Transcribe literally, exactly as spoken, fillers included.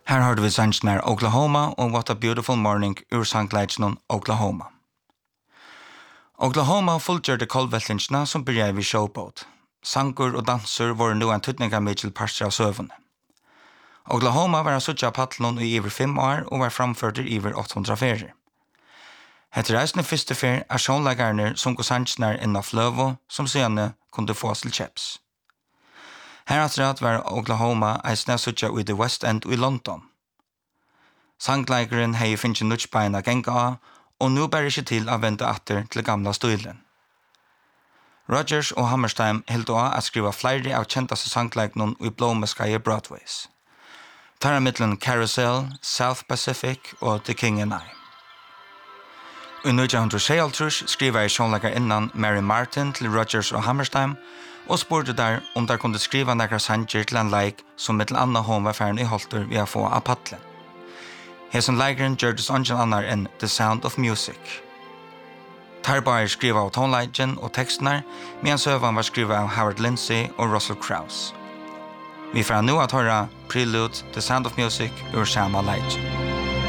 Her hørte vi sangen Oklahoma og What a Beautiful Morning ur sangleitjen Oklahoma. Oklahoma fullgjørte kolveltingsna som byrja vi showboat. Sangur og danser var nu en tydninga mittel parstra av søvende. Oklahoma var en suttja patlon i iver fem år og var framført i iver åttahundra ferir. Hette reisende fyrste fer er sjånlegarner som går sannsnar inna fløvo som sene kunde få til kjeps. Heratrat var Oklahoma eisne suttja i The West End i London. Sangleikeren hei finnst nutsbeina genga av, og nu bär ikke til å vente atter til gamla stilen. Rodgers og Hammerstein helt å at skriva flere av kjentaste sangleikene i blåmeskaje Broadways. Tara mittlen Carousel, South Pacific og The King and I. I nitjan sjettiotre skriva jeg sjånleikar innan Mary Martin til Rodgers og Hammerstein, og spurte der om der kunde skriva nekra sanger til en leik som mittel anna hon var færen i holter ved å få av paddlen. Hesen leikeren gjørdes ungen annar enn The Sound of Music. Tarbar skriva av tonleiken og tekstene, medan søvan var skriva av Howard Lindsay og Russell Krauss. Vi får nu at høre Prelude, The Sound of Music ur samma leiken.